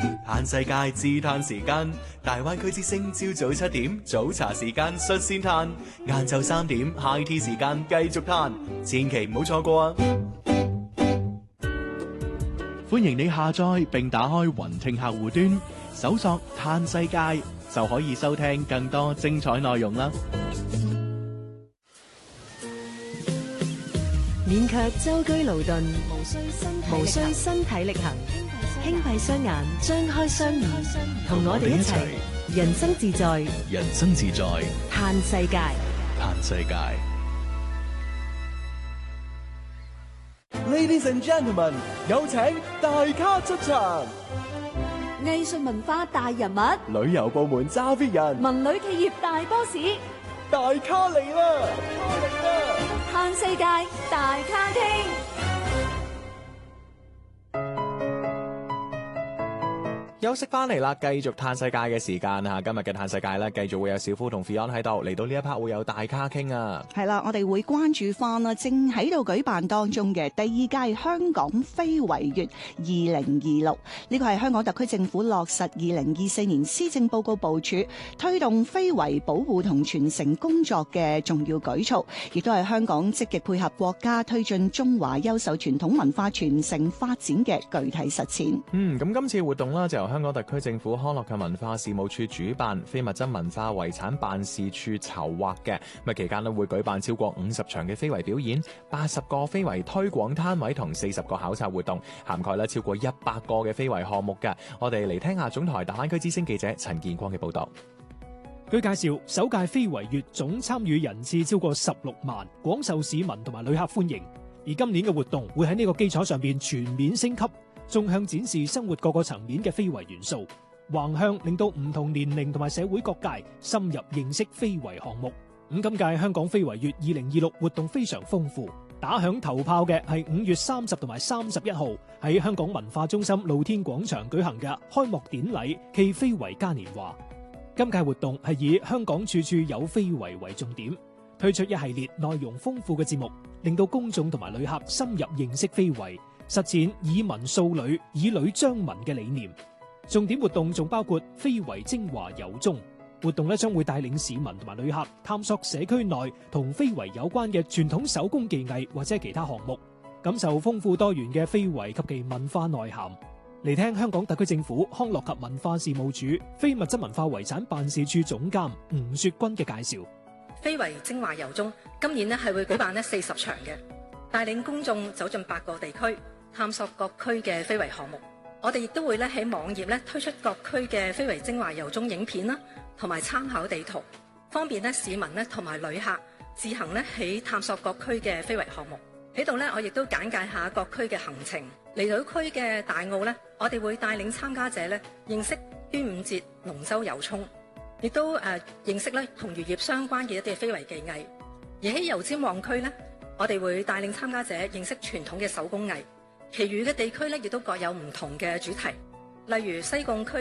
嘆世界自嘆時間，大灣區之聲朝早7點早茶時間率先嘆，晏晝3點 High Tea 時間繼續嘆，千祈唔好錯過啊！歡迎你下載並打開雲聽客戶端，搜索嘆世界就可以收聽更多精彩內容啦。 勉強舟車勞頓，無需身體力行，輕閉雙眼，張開雙耳，同我哋一齊人生自在， 人生自在， 嘆世界， 嘆世界。 Ladies and gentlemen， 有請大咖出場。 藝術文化大人物， 旅遊部門揸 fit 人， 文旅企業大 boss， 大咖嚟啦！ 嘆世界大咖傾。 休息翻嚟啦，繼續嘆世界嘅時間啊！今日嘅嘆世界咧，繼續會有小夫同 Fion 喺度，嚟到呢一 part 會有大咖傾啊！ 係啦，我哋會關注翻啦，正喺度舉辦當中嘅第2屆香港非遺月2026，呢個係香港特區政府落實2024年施政報告部署，推動非遺保護同傳承工作嘅重要舉措，亦都係香港積極配合國家推進中華優秀傳統文化傳承發展嘅具體實踐。 咁今次活動啦，就由香港特區政府康樂及文化事務處主辦，非物質文化遺產辦事處籌劃嘅。咁期間咧會舉辦超過50場嘅非遺表演，80個非遺推廣攤位同40個考察活動，涵蓋咧超過100個嘅非遺項目嘅。我哋嚟聽下總台大灣區之聲記者陳建光嘅報道。 據介紹，首屆非遺月總參與人次超過16萬，廣受市民同埋旅客歡迎。而今年嘅活動會喺呢個基礎上邊全面升級，縱向展示生活各個層面嘅非遺元素，橫向令到唔同年齡同埋社會各界深入認識非遺項目。今屆香港非遺月2026活動非常豐富，打響頭炮嘅係5月30同埋31號喺香港文化中心露天廣場舉行嘅開幕典禮暨非遺嘉年華。今屆活動係以香港處處有非遺為重點，推出一系列內容豐富嘅節目，令到公眾同埋旅客深入認識非遺，實踐以文塑旅、以旅彰文嘅理念。重點活動仲包括非遺精華遊蹤活動咧，將會帶領市民同埋旅客探索社區內同非遺有關嘅傳統手工技藝或者其他項目，感受豐富多元嘅非遺及其文化內涵。嚟聽香港特區政府康樂及文化事務署非物質文化遺產辦事處總監吳雪君嘅介紹。 非遺精華遊蹤今年係會舉辦40場嘅，帶領公眾走進8個地區，探索各區嘅非遺項目。我哋亦都會喺網頁推出各區嘅非遺精華遊蹤影片啦，同埋參考地圖，方便市民同埋旅客自行喺探索各區嘅非遺項目。喺度我亦都簡介下各區嘅行程。嚟到區嘅大澳我哋會帶領參加者認識端午節龍舟遊涌，亦都認識同漁業相關嘅一啲非遺技藝。而喺油尖旺區我哋會帶領參加者認識傳統嘅手工藝。其餘嘅地區亦都各有唔同嘅主題，例如西貢區